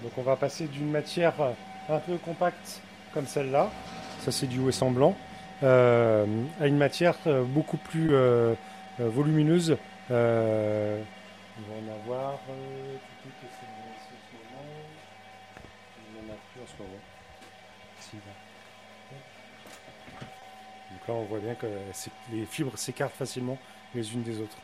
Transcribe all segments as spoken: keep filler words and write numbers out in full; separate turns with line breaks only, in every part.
Donc on va passer d'une matière un peu compacte comme celle-là, ça c'est du Ouessant blanc, euh, à une matière beaucoup plus euh, euh, volumineuse. Euh, on va en avoir euh, tout, tout, tout, en ce moment. Il n'y en a plus en ce moment. Si, là. Donc là on voit bien que les fibres s'écartent facilement les unes des autres.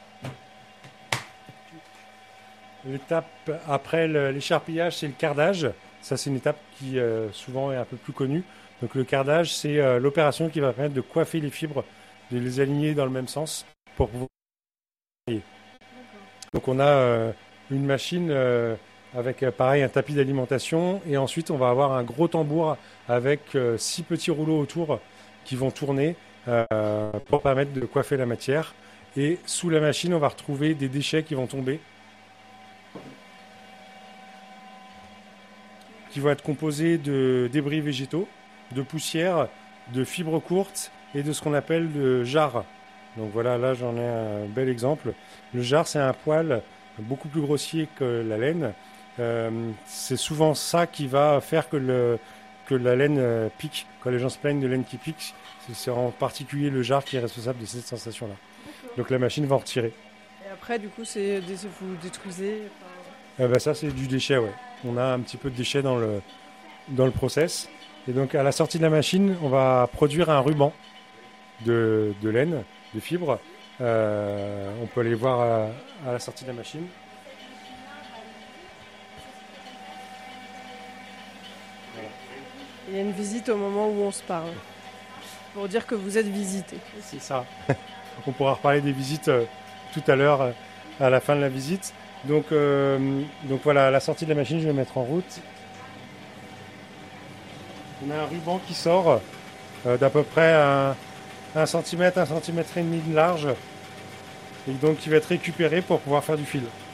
L'étape après l'écharpillage, c'est le cardage. Ça, c'est une étape qui euh, souvent est un peu plus connue. Donc le cardage, c'est euh, l'opération qui va permettre de coiffer les fibres, de les aligner dans le même sens pour pouvoir travailler. Donc on a euh, une machine euh, avec euh, pareil un tapis d'alimentation et ensuite on va avoir un gros tambour avec euh, six petits rouleaux autour qui vont tourner euh, pour permettre de coiffer la matière. Et sous la machine, on va retrouver des déchets qui vont tomber, qui vont être composés de débris végétaux, de poussière, de fibres courtes et de ce qu'on appelle le jarre. Donc voilà, là j'en ai un bel exemple. Le jarre, c'est un poil beaucoup plus grossier que la laine. Euh, c'est souvent ça qui va faire que, le, que la laine euh, pique. Quand les gens se plaignent de laine qui pique, c'est en particulier le jarre qui est responsable de cette sensation-là. Donc la machine va en retirer.
Et après, du coup, c'est des, vous détruisez.
Euh, bah, ça, c'est du déchet, ouais. On a un petit peu de déchet dans le, dans le process. Et donc, à la sortie de la machine, on va produire un ruban de, de laine, de fibres. Euh, on peut aller voir à, à la sortie de la machine.
Voilà. Il y a une visite au moment où on se parle. Pour dire que vous êtes visité.
C'est ça. On pourra reparler des visites euh, tout à l'heure, euh, à la fin de la visite. Donc, euh, donc voilà, à la sortie de la machine, je vais mettre en route. On a un ruban qui sort euh, d'à peu près un, un centimètre, un centimètre et demi de large, et donc qui va être récupéré pour pouvoir faire du fil.